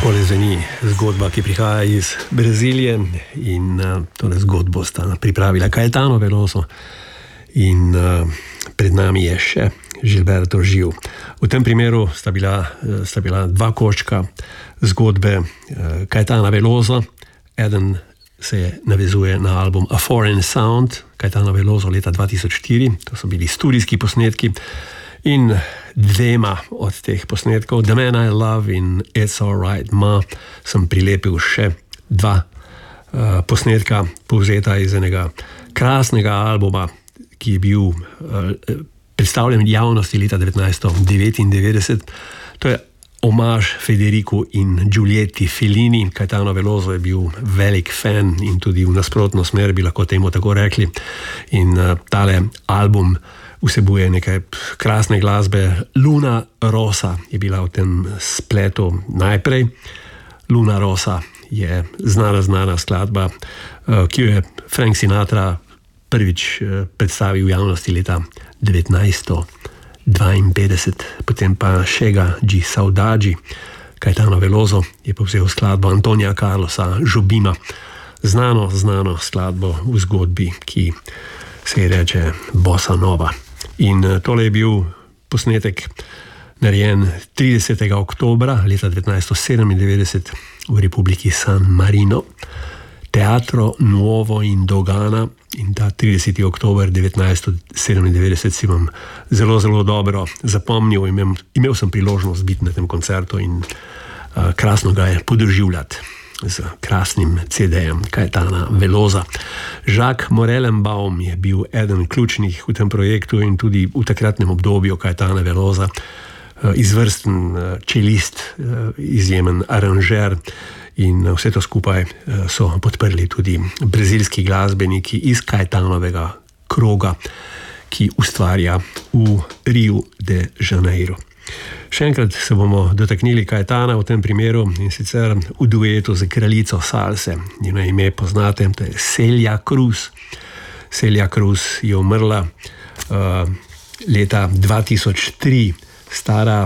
Tole zveni zgodba, ki prihaja iz Brazilije in tole zgodbo sta pripravila Caetano Veloso in pred nami je še Gilberto Gil. V tem primeru sta bila dva koščka zgodbe Caetana Velosa. Eden se navezuje na album A Foreign Sound, Caetano Veloso leta 2004, to so bili studijski posnetki. In dvema od teh posnetkov, The Man I Love in It's Alright Ma, sem prilepil še dva posnetka, povzeta iz enega krasnega albuma, ki je bil predstavljen javnosti leta 1999. To je omaž Federiku in Giulietti Fellini. Caetano Veloso je bil velik fan in tudi v nasprotno smer, bi lahko temu tako rekli. In tale album vsebuje nekaj krasne glasbe. Luna Rosa je bila v tem spletu najprej. Luna Rosa je znana skladba, ki jo je Frank Sinatra prvič predstavil v javnosti leta 1952, potem pa Chega de Saudade. Caetano Veloso je povzel skladbo Antonija Carlosa Jobima, znano skladbo v zgodbi, ki se ji reče Bossa Nova. In tole je bil posnetek narejen 30. oktobra leta 1997 v Republiki San Marino, Teatro Nuovo in Dogana. In ta 30. oktober 1997 si vam zelo dobro zapomnil. Imel sem priložnost biti na tem koncertu in krasno ga je podoživljati z krasnim CD-jem Caetana Velosa. Jacques Morellenbaum je bil eden ključnih v tem projektu in tudi v takratnem obdobju Caetana Velosa. Izvrsten čelist, izjemen aranžer in vse to skupaj so podprli tudi brazilski glasbeniki iz Caetanovega kroga, ki ustvarja v Riu de Janeiro. Še enkrat se bomo dotaknili Caetana v tem primeru in sicer v duetu z kraljico salse. Njeno ime poznate, to je Celia Cruz. Celia Cruz je umrla leta 2003, stara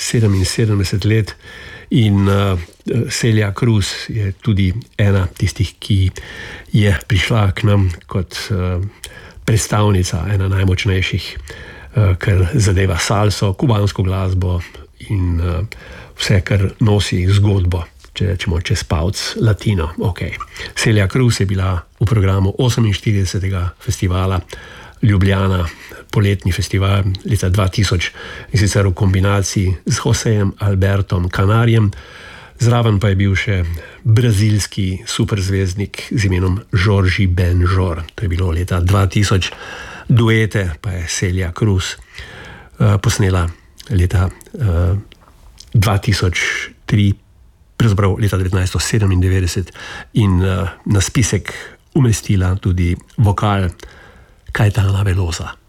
77 let in Celia Cruz je tudi ena tistih, ki je prišla k nam kot predstavnica, ena najmočnejših, kar zadeva salso, kubansko glasbo in vse, kar nosi zgodbo, če rečemo čez palc latino. Okay. Celia Cruz je bila v programu 48. festivala Ljubljana, poletni festival leta 2000, in sicer v kombinaciji z Josejem Albertom Canarjem. Zraven pa je bil še brazilski superzvezdnik z imenom Jorge Benjor. To je bilo leta 2000. Duete pa je Celia Cruz posnela leta 2003, pravzaprav leta 1997 in na spisek umestila tudi vokal Caetana Velosa.